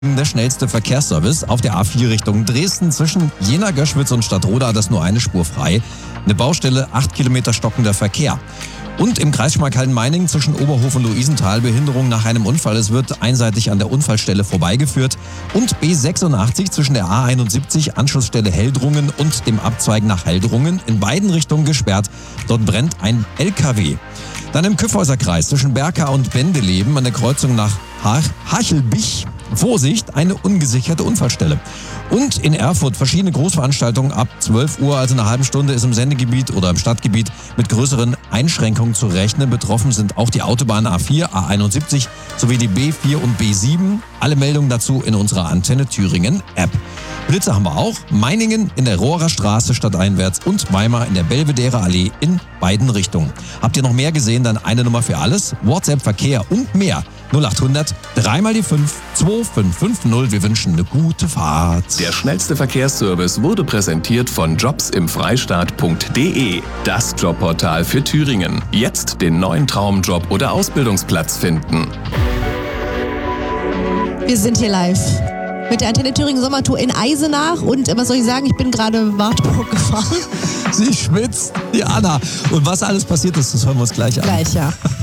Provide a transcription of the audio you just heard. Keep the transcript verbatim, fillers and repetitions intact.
Der schnellste Verkehrsservice auf der A vier Richtung Dresden zwischen Jena, Göschwitz und Stadtroda, das nur eine Spur frei. Eine Baustelle, acht Kilometer stockender Verkehr. Und im Kreis Schmalkalden-Meiningen zwischen Oberhof und Luisenthal Behinderung nach einem Unfall. Es wird einseitig an der Unfallstelle vorbeigeführt. Und B sechsundachtzig zwischen der A einundsiebzig, Anschlussstelle Heldrungen und dem Abzweig nach Heldrungen in beiden Richtungen gesperrt. Dort brennt ein L K W. Dann im Kyffhäuser Kreis zwischen Berka und Bendeleben an der Kreuzung nach Hachelbich. Vorsicht, eine ungesicherte Unfallstelle. Und in Erfurt verschiedene Großveranstaltungen ab zwölf Uhr, also eine halbe Stunde, ist im Sendegebiet oder im Stadtgebiet mit größeren Einschränkungen zu rechnen. Betroffen sind auch die Autobahn A vier, A einundsiebzig sowie die B vier und B sieben. Alle Meldungen dazu in unserer Antenne Thüringen App. Blitze haben wir auch. Meiningen in der Rohrer Straße stadteinwärts und Weimar in der Belvedere Allee in beiden Richtungen. Habt ihr noch mehr gesehen, dann eine Nummer für alles. WhatsApp, Verkehr und mehr. null achthundert, dreimal die fünf, zwei fünf fünf null. Wir wünschen eine gute Fahrt. Der schnellste Verkehrsservice wurde präsentiert von jobs im freistaat punkt de. Das Jobportal für Thüringen. Jetzt den neuen Traumjob oder Ausbildungsplatz finden. Wir sind hier live mit der Antenne Thüringen Sommertour in Eisenach und was soll ich sagen, ich bin gerade Wartburg gefahren. Sie schwitzt, die Anna. Und was alles passiert ist, das hören wir uns gleich an. Gleich, ja.